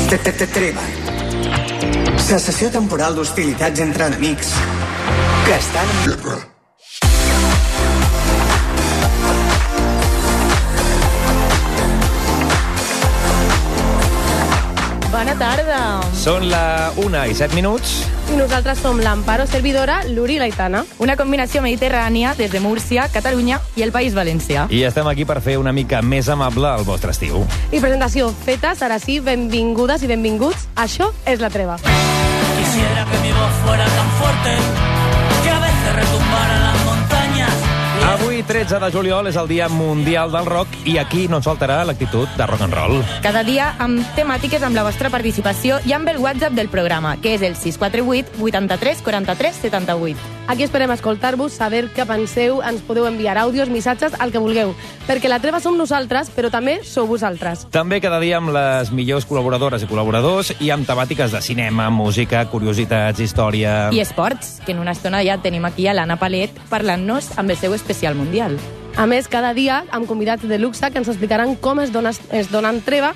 Treva. Cessació temporal d'hostilitats entre enemics que estan en guerra. Bona tarda. Són la 1:07. I nosaltres som l'Amparo Servidora, l'Uri i l'Aitana. Una combinació mediterrània des de Múrcia, Catalunya i el País Valencià. I estem aquí per fer una mica més amable el vostre estiu. I presentació feta, serà sí, benvingudes i benvinguts. Això és La Treva. Quisiera que mi voz fuera tan fuerte que a veces retumbara las montañas. Avui, 13 de juliol, és el Dia Mundial del Rock i aquí no ens faltarà l'actitud de rock and roll. Cada dia amb temàtiques amb la vostra participació i amb el WhatsApp del programa, que és el 648 83 43 78. Aquí esperem escoltar-vos, saber què penseu, ens podeu enviar àudios, missatges, el que vulgueu, perquè La Treva som nosaltres, però també sou vosaltres. També cada dia amb les millors col·laboradores i col·laboradors i amb temàtiques de cinema, música, curiositats, història... I esports, que en una estona ja tenim aquí a l'Anna Palet parlant-nos amb el seu especial mundial. A més, cada dia amb convidats de luxe que ens explicaran com es donen treva,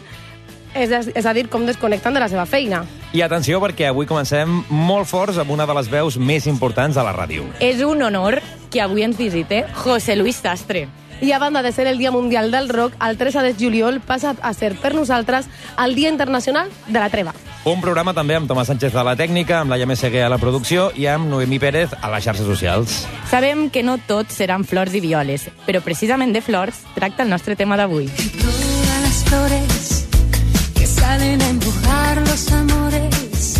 és a dir, com desconnecten de la seva feina. I atenció, perquè avui comencem molt forts amb una de les veus més importants de la ràdio. És un honor que avui ens visite José Luis Sastre. I a banda de ser el Dia Mundial del Rock, el 13 de juliol passa a ser per nosaltres el Dia Internacional de la Treva. Un programa també amb Tomàs Sánchez a la tècnica, amb Laia Meseguer a la producció i amb Noemí Pérez a les xarxes socials. Sabem que no tot seran flors i violes, però precisament de flors tracta el nostre tema d'avui. Todas las flores que salen a empujar los amores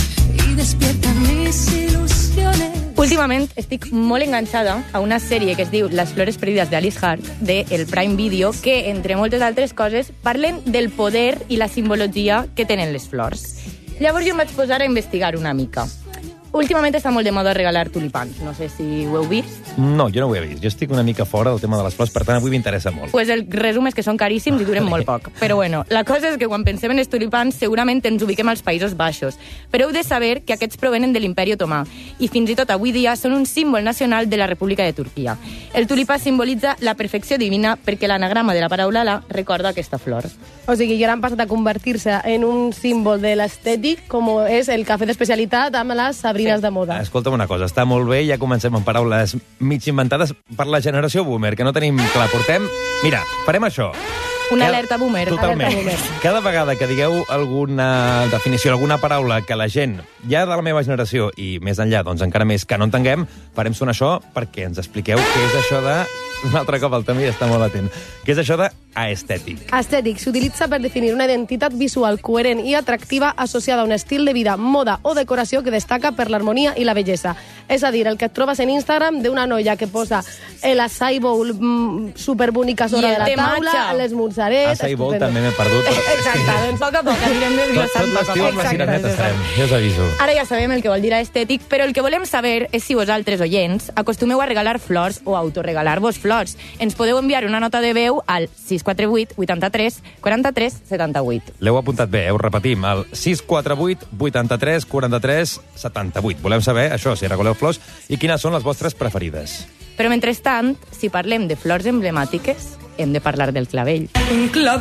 y despiertan mis ilusiones. Últimament estic molt enganxada a una sèrie que es diu Les flores perdides d'Alice Hart, de el Prime Video, que, entre moltes altres coses, parlen del poder i la simbologia que tenen les flors. Llavors jo em vaig posar a investigar una mica. Últimament està molt de moda regalar tulipans. No sé si ho heu vist. No, jo no ho he vist. Jo estic una mica fora del tema de les flors, per tant, avui m'interessa molt. Pues el resum és que són caríssims i duren molt poc. Però bueno, la cosa és que quan pensem en els tulipans segurament ens ubiquem als Països Baixos. Però heu de saber que aquests provenen de l'imperi otomà i fins i tot avui dia són un símbol nacional de la República de Turquia. El tulipà simbolitza la perfecció divina perquè l'anagrama de la paraula la recorda aquesta flor. O sigui, ja han passat a convertir-se en un símbol de l'estètic, com és el cafè d'especialitat amb les sabrines de moda. Escolta'm una cosa, està molt bé, ja comencem amb paraules mig inventades per la generació boomer, que no tenim clar. Portem... Mira, farem això. Una alerta boomer. Totalment. Alerta boomer. Cada vegada que digueu alguna definició, alguna paraula que la gent, ja de la meva generació i més enllà, doncs encara més que no entenguem, farem sonar això perquè ens expliqueu què és això de... Un altre cop el Tami està molt atent. Què és això de aestètic? Estètic s'utilitza per definir una identitat visual coherent i atractiva associada a un estil de vida, moda o decoració que destaca per l'harmonia i la bellesa. És a dir, el que et trobes en Instagram d'una noia que posa l'acai bowl superbonica sobre de la taula, les mozzarelles... Acai bowl també m'he perdut. Exacte, doncs Poc a poc anirem desglossant. Tot l'estiu amb la sireneta estarem, ja us aviso. Ara ja sabem el que vol dir estètic, però el que volem saber és si vosaltres, oients, acostumeu a regalar flors o a autoregalar-vos flors. Ens podeu enviar una nota de veu al 648 83 43 78. L'heu apuntat bé, ho repetim, al 648 83 43 78. Volem saber això, si regaleu flors i quines són les vostres preferides. Però mentrestant, si parlem de flors emblemàtiques, hem de parlar del clavell. Un clavel